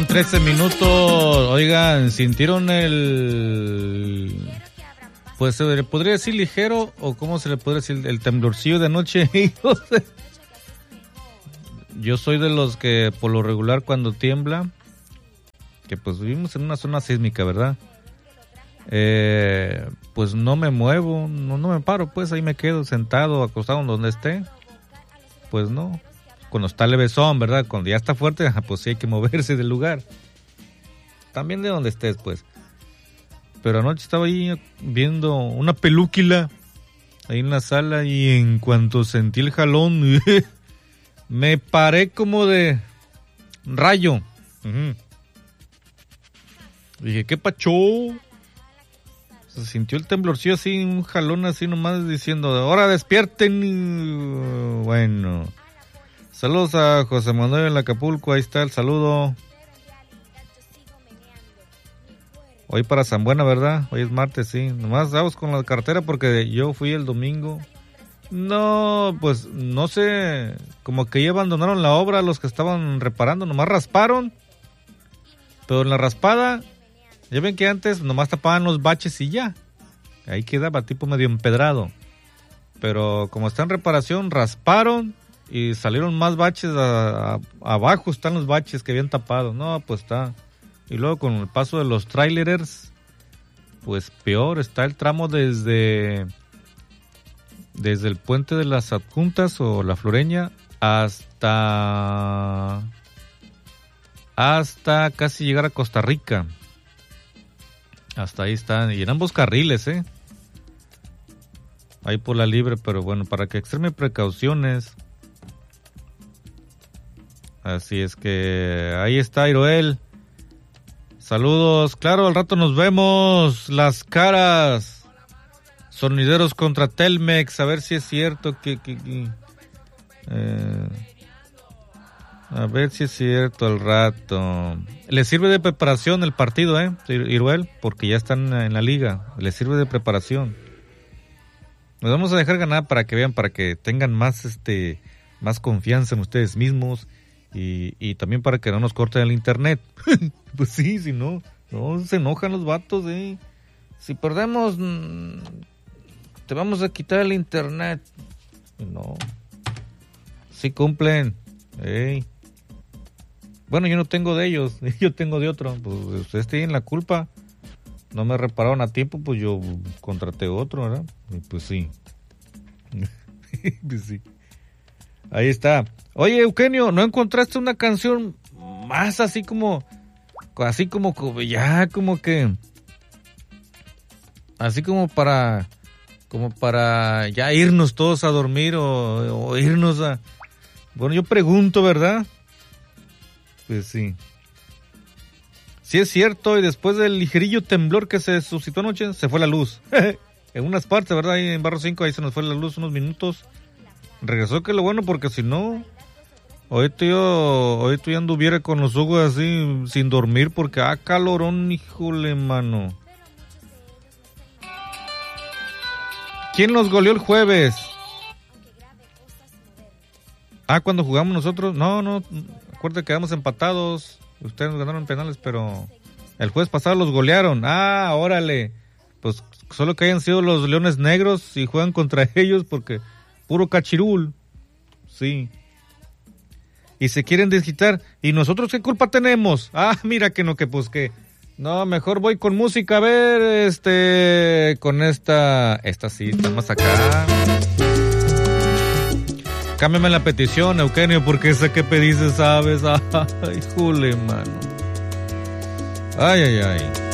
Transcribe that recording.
13 minutos. Oigan, ¿sintieron el... pues se le podría decir ligero o cómo se le podría decir el temblorcillo de anoche? Yo soy de los que por lo regular cuando tiembla, que pues vivimos en una zona sísmica, ¿verdad? Pues no me muevo, no me paro, pues ahí me quedo sentado, acostado donde esté. Pues no, cuando está levesón, ¿verdad? Cuando ya está fuerte, pues sí hay que moverse del lugar. También de donde estés, pues. Pero anoche estaba ahí viendo una película ahí en la sala y en cuanto sentí el jalón, me paré como de rayo. Dije, ¿qué pacho? Se sintió el temblorcillo así, un jalón así nomás diciendo, ahora despierten. Bueno, saludos a José Manuel en Acapulco, ahí está el saludo. Hoy para San Buena, ¿verdad? Hoy es martes, sí. Nomás vamos con la cartera porque yo fui el domingo. No, pues no sé, como que ya abandonaron la obra los que estaban reparando, nomás rasparon. Pero en la raspada, ya ven que antes nomás tapaban los baches y ya. Ahí quedaba tipo medio empedrado. Pero como está en reparación, rasparon y salieron más baches. Abajo están los baches que habían tapado. No, pues está... Y luego con el paso de los trailers, pues peor, está el tramo desde el puente de las Adjuntas o la Floreña hasta casi llegar a Costa Rica. Hasta ahí están, y en ambos carriles, ahí por la libre, pero bueno, para que extreme precauciones. Así es que ahí está Iroel. Saludos, claro, al rato nos vemos, las caras, sonideros contra Telmex, a ver si es cierto a ver si es cierto al rato. Le sirve de preparación el partido, Iruel, porque ya están en la liga, le sirve de preparación. Nos vamos a dejar ganar para que vean, para que tengan más confianza en ustedes mismos. Y también para que no nos corten el internet. Pues sí, si no se enojan los vatos, Si perdemos, te vamos a quitar el internet. No. Sí cumplen. Bueno, yo no tengo de ellos, yo tengo de otro. Pues ustedes tienen la culpa. No me repararon a tiempo, pues yo contraté otro, ¿verdad? Y pues sí. Pues sí. Ahí está. Oye, Eugenio, ¿no encontraste una canción más así como ya como que así como para ya irnos todos a dormir o irnos a... Bueno, yo pregunto, ¿verdad? Pues sí. Sí es cierto, y después del ligerillo temblor que se suscitó anoche, se fue la luz. En unas partes, ¿verdad? Ahí en Barrio 5, ahí se nos fue la luz unos minutos. Regresó, que lo bueno, porque si no, ahorita yo ya anduviera con los ojos así, sin dormir, porque calorón, híjole, mano. ¿Quién nos goleó el jueves? Cuando jugamos nosotros, no, acuérdate que quedamos empatados, ustedes nos ganaron en penales, pero el jueves pasado los golearon. Órale, pues solo que hayan sido los Leones Negros y juegan contra ellos, porque... puro cachirul, sí. Y se quieren desquitar. ¿Y nosotros qué culpa tenemos? Mira que no, que pues que... No, mejor voy con música, a ver, con esta sí, está más acá. Cámbiame la petición, Eugenio, porque sé que pediste, ¿sabes? Ay, jule, mano. Ay.